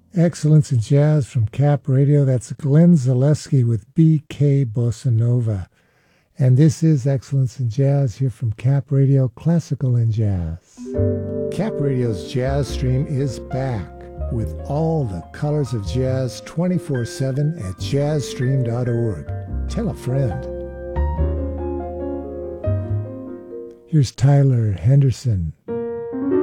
Excellence in Jazz from Cap Radio. That's Glenn Zaleski with BK Bossa Nova. And this is Excellence in Jazz here from Cap Radio, Classical and Jazz. Cap Radio's Jazz Stream is back with all the colors of jazz 24/7 at jazzstream.org. Tell a friend. Here's Tyler Henderson.